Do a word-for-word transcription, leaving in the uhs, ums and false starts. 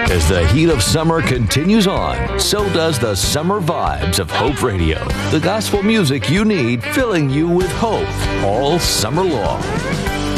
As the heat of summer continues on, so does the summer vibes of Hope Radio. The gospel music you need, filling you with hope all summer long.